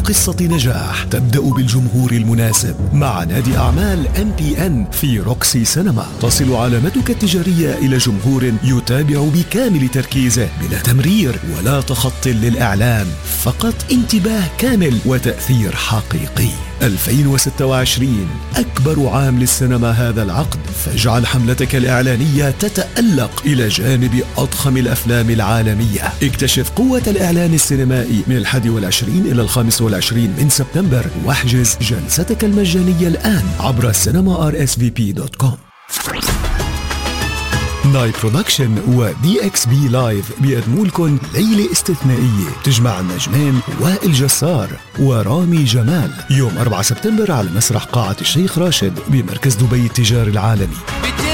قصة نجاح تبدأ بالجمهور المناسب مع نادي أعمال MPN في روكسي سينما. تصل علامتك التجارية إلى جمهور يتابع بكامل تركيزه بلا تمرير ولا تخط للإعلان، فقط انتباه كامل وتأثير حقيقي. 2026 أكبر عام للسينما هذا العقد، فاجعل حملتك الإعلانية تتألق إلى جانب أضخم الأفلام العالمية. اكتشف قوة الإعلان السينمائي من 21 إلى 25 من سبتمبر، واحجز جلستك المجانية الآن عبر cinemarsvp.com. ناي برودكشن ودي اكس بي لايف بيقدموا لكم ليلة استثنائية تجمع النجمين وائل جسار ورامي جمال يوم 4 سبتمبر على مسرح قاعة الشيخ راشد بمركز دبي التجاري العالمي.